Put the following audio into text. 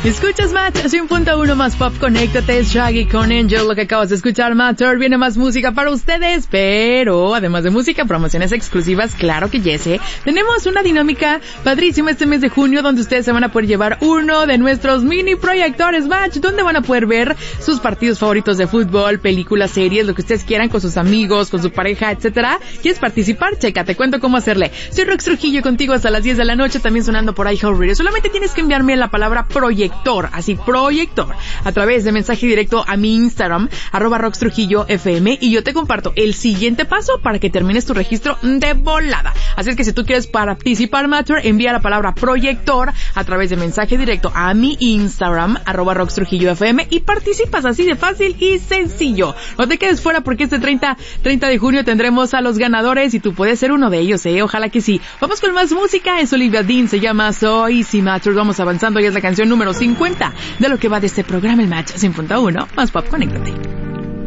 Escuchas Match 100.1 más pop, conéctate, es Shaggy con Angel. Lo que acabas de escuchar, Matter, viene más música para ustedes, pero además de música, promociones exclusivas, claro que yes, tenemos una dinámica padrísima este mes de junio donde ustedes se van a poder llevar uno de nuestros mini proyectores Match, donde van a poder ver sus partidos favoritos de fútbol, películas, series, lo que ustedes quieran con sus amigos, con su pareja, etcétera. ¿Quieres participar? Checa, te cuento cómo hacerle. Soy Rox Trujillo contigo hasta las 10 de la noche, también sonando por iHeartRadio. Solamente tienes que enviarme la palabra proyector, así proyector, a través de mensaje directo a mi Instagram, @RoxTrujilloFM, y yo te comparto el siguiente paso para que termines tu registro de volada. Así es que si tú quieres participar, Matter, envía la palabra proyector a través de mensaje directo a mi Instagram, @RoxTrujilloFM, y participas así de fácil y sencillo. No te quedes fuera porque este 30 de junio tendremos a los ganadores y tú puedes ser uno de ellos, ojalá que sí. Vamos con más música, es Olivia Dean, se llama So Easy Matter. Vamos avanzando, ya es la canción número 50 de lo que va de este programa, el Match 100.1 más pop, conéctate.